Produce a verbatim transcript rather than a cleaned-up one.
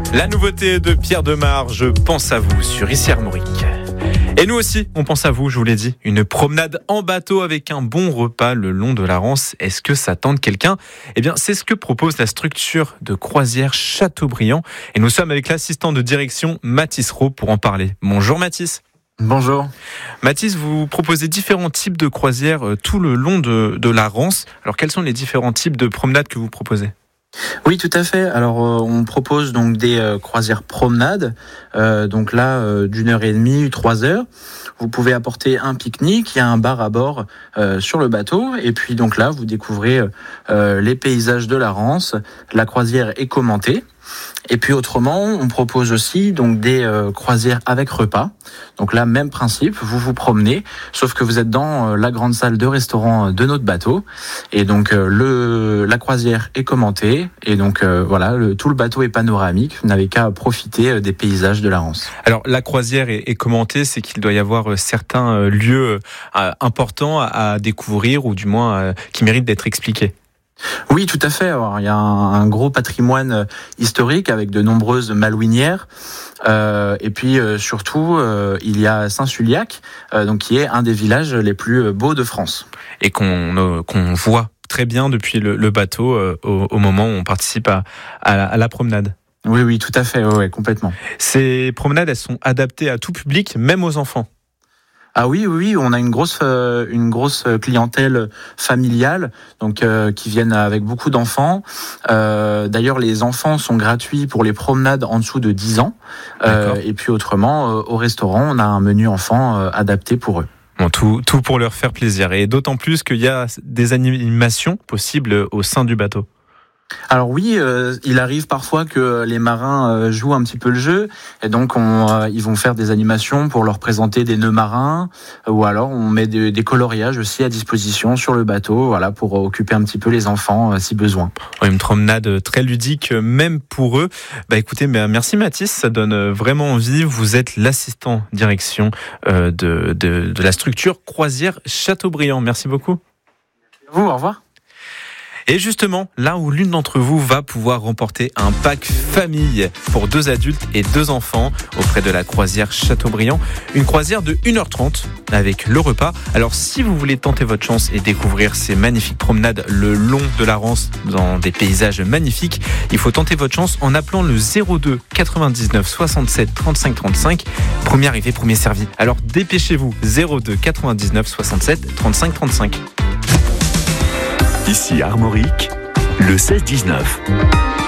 La nouveauté de Pierre Demar, je pense à vous sur Ici Armorique. Et nous aussi, on pense à vous, je vous l'ai dit. Une promenade en bateau avec un bon repas le long de la Rance. Est-ce que ça tente quelqu'un ? Eh bien, c'est ce que propose la structure de croisière Châteaubriand. Et nous sommes avec l'assistant de direction Mathis Rowe pour en parler. Bonjour Mathis. Bonjour. Mathis, vous proposez différents types de croisières tout le long de, de la Rance. Alors, quels sont les différents types de promenades que vous proposez ? Oui, tout à fait. Alors, euh, on propose donc des euh, croisières promenades, euh, donc là euh, d'une heure et demie, trois heures. Vous pouvez apporter un pique-nique, il y a un bar à bord euh, sur le bateau, et puis donc là, vous découvrez euh, les paysages de la Rance. La croisière est commentée. Et puis autrement, on propose aussi donc des euh, croisières avec repas. Donc là, même principe, vous vous promenez, sauf que vous êtes dans euh, la grande salle de restaurant de notre bateau. Et donc euh, le la croisière est commentée, et donc euh, voilà, le, tout le bateau est panoramique. Vous n'avez qu'à profiter euh, des paysages de la Rance. Alors la croisière est, est commentée, c'est qu'il doit y avoir certains euh, lieux euh, importants à, à découvrir, ou du moins euh, qui méritent d'être expliqués. Oui, tout à fait. Alors, il y a un, un gros patrimoine historique avec de nombreuses malouinières. Euh, et puis euh, surtout, euh, il y a Saint-Suliac, euh, donc qui est un des villages les plus beaux de France. Et qu'on, euh, qu'on voit très bien depuis le, le bateau euh, au, au moment où on participe à, à, la, à la promenade. Oui, oui, tout à fait, ouais, ouais, complètement. Ces promenades, elles sont adaptées à tout public, même aux enfants. Ah oui, oui, on a une grosse, euh, une grosse clientèle familiale, donc euh, qui viennent avec beaucoup d'enfants. Euh, d'ailleurs, les enfants sont gratuits pour les promenades en dessous de dix ans. Euh, et puis autrement, euh, au restaurant, on a un menu enfant euh, adapté pour eux. Bon, tout, tout pour leur faire plaisir. Et d'autant plus qu'il y a des animations possibles au sein du bateau. Alors oui, euh, il arrive parfois que les marins euh, jouent un petit peu le jeu, et donc on, euh, ils vont faire des animations pour leur présenter des nœuds marins, euh, ou alors on met des, des coloriages aussi à disposition sur le bateau, voilà, pour occuper un petit peu les enfants euh, si besoin. Une promenade très ludique, même pour eux. Bah écoutez, bah, merci Mathis, ça donne vraiment envie. Vous êtes l'assistant direction euh, de, de, de la structure croisière Châteaubriand. Merci beaucoup. Merci à vous, au revoir. Et justement, là où l'une d'entre vous va pouvoir remporter un pack famille pour deux adultes et deux enfants auprès de la croisière Châteaubriand. Une croisière de une heure trente avec le repas. Alors si vous voulez tenter votre chance et découvrir ces magnifiques promenades le long de la Rance dans des paysages magnifiques, il faut tenter votre chance en appelant le zéro deux quatre-vingt-dix-neuf soixante-sept trente-cinq trente-cinq. Premier arrivé, premier servi. Alors dépêchez-vous, zéro deux quatre-vingt-dix-neuf soixante-sept trente-cinq trente-cinq. Ici Armorique, le seize dix-neuf.